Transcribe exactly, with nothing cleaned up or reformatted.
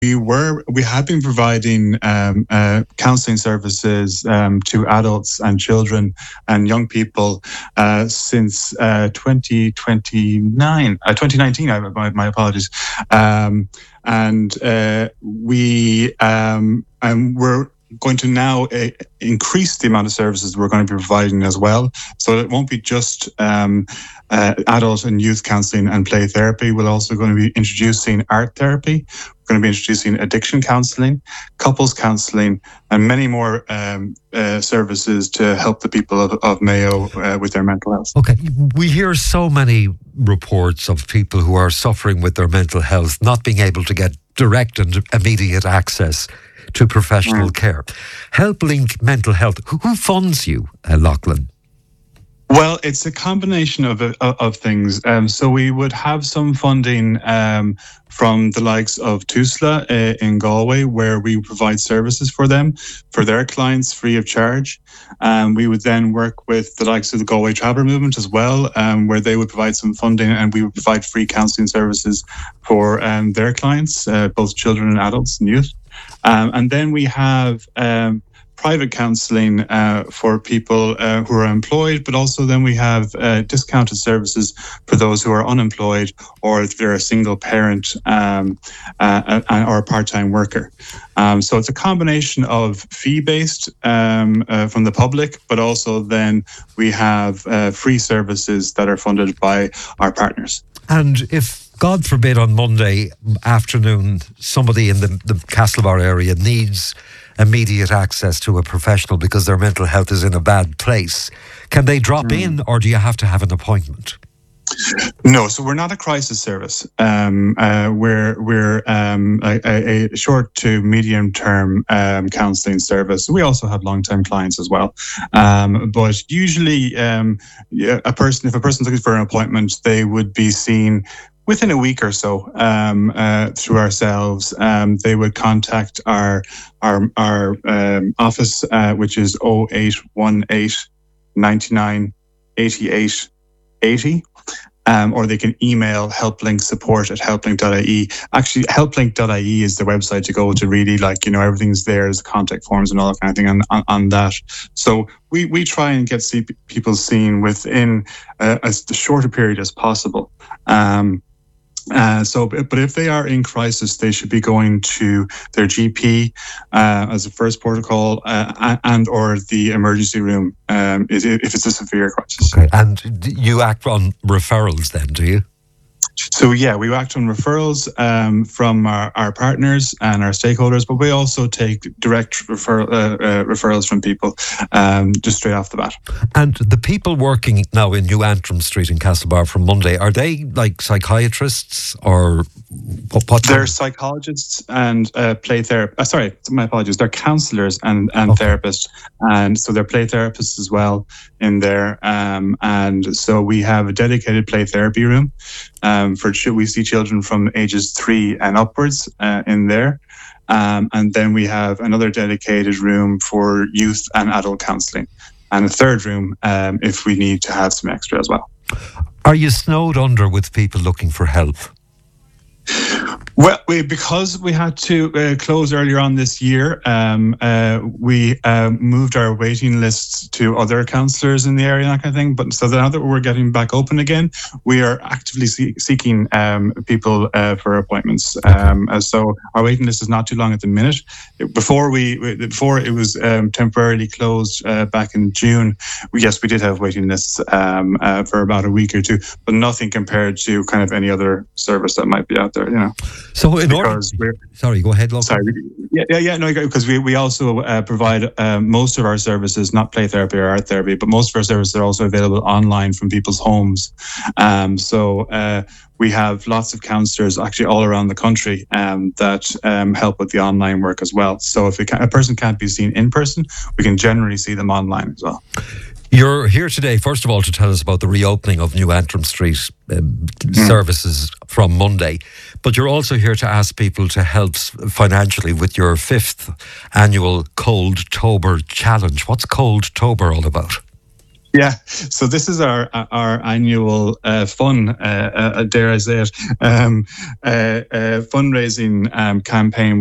We were, we have been providing um, uh, counselling services um, to adults and children and young people uh, since uh, twenty twenty-nine, uh, twenty nineteen. I, my, my apologies. Um, and uh, we um, and we're going to now uh, increase the amount of services we're going to be providing as well. So it won't be just um, uh, adult and youth counselling and play therapy. We're also going to be introducing art therapy. We're going to be introducing addiction counselling, couples counselling, and many more um, uh, services to help the people of, of Mayo uh, with their mental health. Okay, we hear so many reports of people who are suffering with their mental health, not being able to get direct and immediate access to professional mm. care. HelpLink Mental Health, who, who funds you, uh, Lachlan? Well, it's a combination of of, of things. Um, so we would have some funding um, from the likes of TUSLA uh, in Galway, where we provide services for them, for their clients, free of charge. Um, we would then work with the likes of the Galway Traveller Movement as well, um, where they would provide some funding, and we would provide free counselling services for um, their clients, uh, both children and adults and youth. Um, and then we have um, private counselling uh, for people uh, who are employed, but also then we have uh, discounted services for those who are unemployed, or if they're a single parent um, uh, or a part-time worker. Um, so it's a combination of fee-based um, uh, from the public, but also then we have uh, free services that are funded by our partners. And if, God forbid, on Monday afternoon, somebody in the, the Castlebar area needs immediate access to a professional because their mental health is in a bad place, can they drop mm. in, or do you have to have an appointment? No, so we're not a crisis service. Um, uh, we're we're um, a, a short to medium term um, counselling service. We also have long term clients as well. Um, but usually, um, a person if a person's looking for an appointment, they would be seen within a week or so um, uh, through ourselves. Um, they would contact our our our um, office, uh, which is oh eight one eight, nine nine, eight eight eight zero. Um, or they can email helplink support at helplink dot I E. Actually, helplink dot I E is the website to go to, really, like, you know, everything's there, there's contact forms and all that kind of thing on, on, on that. So we, we try and get see people seen within uh, as the shorter period as possible. Um, Uh, so, but if they are in crisis, they should be going to their G P uh, as a first protocol, uh, and or the emergency room um, if it's a severe crisis. Okay. And you act on referrals then, do you? So yeah, we act on referrals um, from our, our partners and our stakeholders, but we also take direct refer, uh, uh, referrals from people um, just straight off the bat. And the people working now in New Antrim Street in Castlebar from Monday, are they like psychiatrists or what? what they're psychologists and uh, play therapists. Uh, sorry, my apologies. They're counsellors and, and okay. therapists. And so they're play therapists as well in there. Um, and so we have a dedicated play therapy room. Um, for we see children from ages three and upwards uh, in there. Um, and then we have another dedicated room for youth and adult counselling, and a third room um, if we need to have some extra as well. Are you snowed under with people looking for help? Well, we, because we had to uh, close earlier on this year, um, uh, we uh, moved our waiting lists to other counsellors in the area, that kind of thing. But so now that we're getting back open again, we are actively see- seeking um, people uh, for appointments. Um, uh, so our waiting list is not too long at the minute. Before we, before it was um, temporarily closed uh, back in June, we, yes, we did have waiting lists um, uh, for about a week or two, but nothing compared to kind of any other service that might be out there, you know. So in order, sorry, go ahead, Logan. Sorry, yeah, yeah, yeah, no, because we we also uh, provide uh, most of our services, not play therapy or art therapy, but most of our services are also available online from people's homes. Um, so uh, we have lots of counsellors actually all around the country um, that um, help with the online work as well. So if can, a person can't be seen in person, we can generally see them online as well. You're here today, first of all, to tell us about the reopening of New Antrim Street um, mm. services from Monday, but you're also here to ask people to help financially with your fifth annual Cold-Tober Challenge. What's Cold-Tober all about? Yeah, so this is our our annual uh, fun, uh, uh, dare I say it, um, uh, uh, fundraising um, campaign.